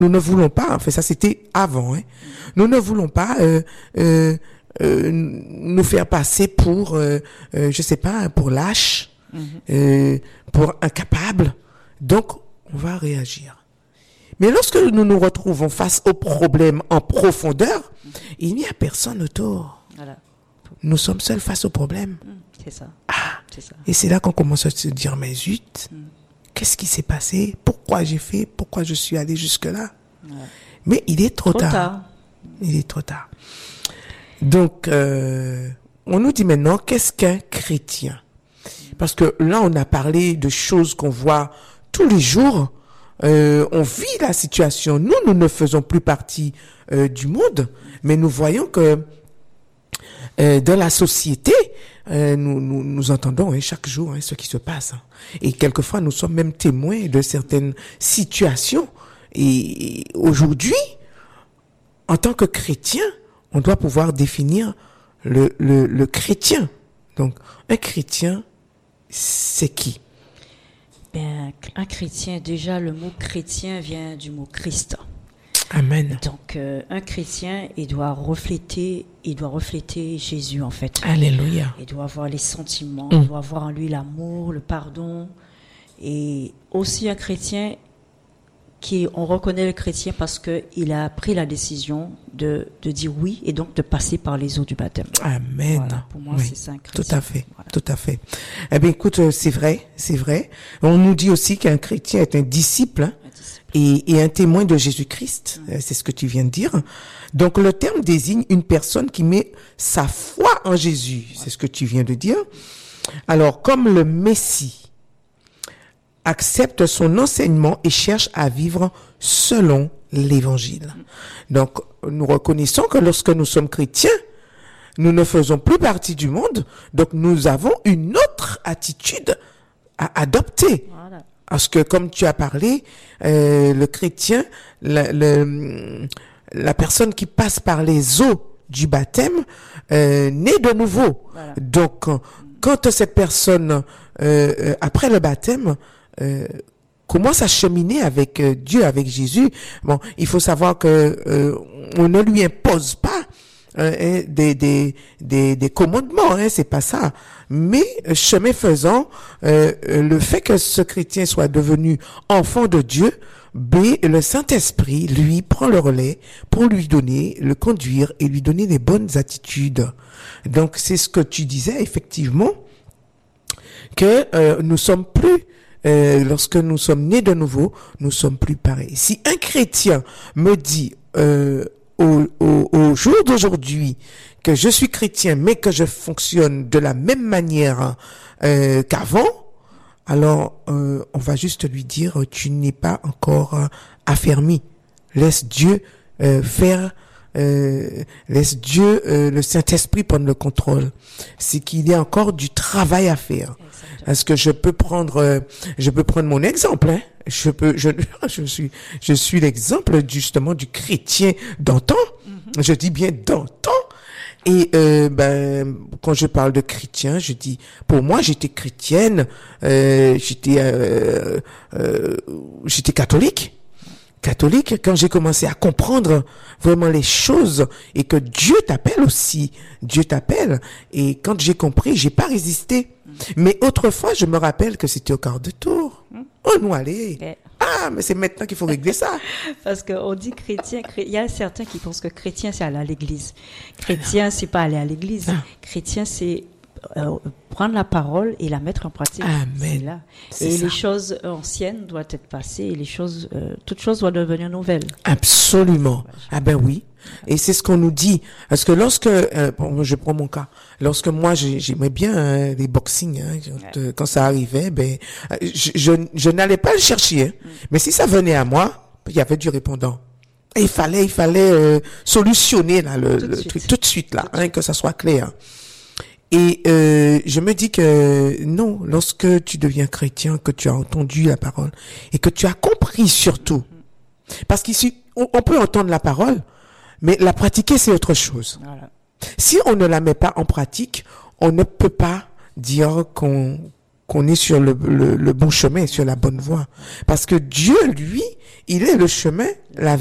nous ne voulons pas, en fait, ça c'était avant, hein, nous ne voulons pas nous faire passer pour, je sais pas, pour lâche, pour incapable. Donc, on va réagir. Mais lorsque nous nous retrouvons face au problème en profondeur, il n'y a personne autour. Voilà. Nous sommes seuls face au problème. C'est ça. C'est ça. Et c'est là qu'on commence à se dire, mais zut, qu'est-ce qui s'est passé? Pourquoi j'ai fait? Pourquoi je suis allé jusque-là? Ouais. Mais il est trop tard. Il est trop tard. Donc, on nous dit maintenant, qu'est-ce qu'un chrétien? Parce que là, on a parlé de choses qu'on voit tous les jours. On vit la situation. Nous ne faisons plus partie du monde, mais nous voyons que dans la société, nous entendons chaque jour ce qui se passe. Et quelquefois, nous sommes même témoins de certaines situations. Et aujourd'hui, en tant que chrétien, on doit pouvoir définir le chrétien. Donc, un chrétien, c'est qui? Ben, un chrétien, déjà, le mot chrétien vient du mot Christ. Amen. Donc, un chrétien, il doit refléter Jésus, en fait. Alléluia. Il doit avoir les sentiments, il doit avoir en lui l'amour, le pardon. Et aussi un chrétien, on reconnaît le chrétien parce qu'il a pris la décision de dire oui et donc de passer par les eaux du baptême. Amen. Voilà, pour moi, c'est ça un chrétien. Tout à fait, voilà. tout à fait. Eh bien, écoute, c'est vrai. On nous dit aussi qu'un chrétien est un disciple, et un témoin de Jésus-Christ. C'est ce que tu viens de dire. Donc, le terme désigne une personne qui met sa foi en Jésus. C'est ce que tu viens de dire. Alors, comme le Messie accepte son enseignement et cherche à vivre selon l'Évangile. Donc, nous reconnaissons que lorsque nous sommes chrétiens, nous ne faisons plus partie du monde, donc nous avons une autre attitude à adopter. Voilà. Parce que, comme tu as parlé, le chrétien, la personne qui passe par les eaux du baptême, naît de nouveau. Voilà. Donc, quand cette personne, après le baptême, commence à cheminer avec Dieu, avec Jésus, bon, il faut savoir que on ne lui impose pas des commandements, c'est pas ça. Mais chemin faisant, le fait que ce chrétien soit devenu enfant de Dieu, le Saint-Esprit, lui, prend le relais pour le conduire et lui donner les bonnes attitudes. Donc, c'est ce que tu disais, effectivement, que nous sommes plus, lorsque nous sommes nés de nouveau, nous sommes plus pareils. Si un chrétien me dit, au jour d'aujourd'hui, que je suis chrétien, mais que je fonctionne de la même manière qu'avant, alors on va juste lui dire, tu n'es pas encore affermi. Laisse Dieu faire, laisse Dieu, le Saint-Esprit prendre le contrôle. C'est qu'il y a encore du travail à faire. Est-ce que je peux prendre mon exemple, hein? Je suis l'exemple justement du chrétien d'antan. Je dis bien d'antan. Et quand je parle de chrétien, je dis, pour moi, j'étais chrétienne, j'étais catholique quand j'ai commencé à comprendre vraiment les choses et que Dieu t'appelle aussi. Dieu t'appelle. Et quand j'ai compris, j'ai pas résisté. Mais autrefois, je me rappelle que c'était au quart de tour. Oh, nous allez. Mais c'est maintenant qu'il faut régler ça. Parce qu'on dit chrétien, il y a certains qui pensent que chrétien, c'est aller à l'église. Chrétien, c'est pas aller à l'église. Chrétien, c'est prendre la parole et la mettre en pratique. Amen. Là. C'est et ça. les choses anciennes doivent être passées et toutes choses doivent devenir nouvelles. Absolument. Ah ben oui. Et c'est ce qu'on nous dit. Parce que lorsque, je prends mon cas, lorsque moi j'aimais bien les boxings, quand ça arrivait, je n'allais pas le chercher. Mais si ça venait à moi, il y avait du répondant. Et il fallait solutionner là le truc tout de suite là, que ça soit clair. Et je me dis que non, lorsque tu deviens chrétien, que tu as entendu la parole et que tu as compris surtout, parce qu'ici on peut entendre la parole, mais la pratiquer c'est autre chose. Si on ne la met pas en pratique, on ne peut pas dire qu'on qu'on est sur le bon chemin, sur la bonne voie. Parce que Dieu, lui, il est le chemin, la